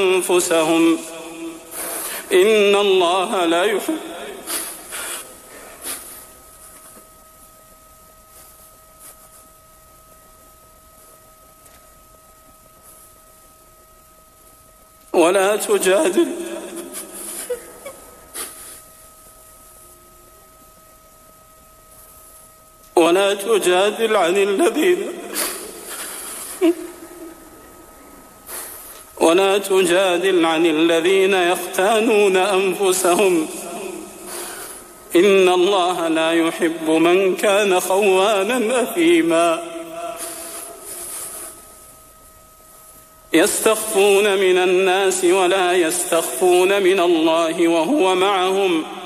أنفسهم إن الله لا يحب ولا تجادل عن الذين يختانون أنفسهم إن الله لا يحب من كان خوانا أثيما يستخفون من الناس ولا يستخفون من الله وهو معهم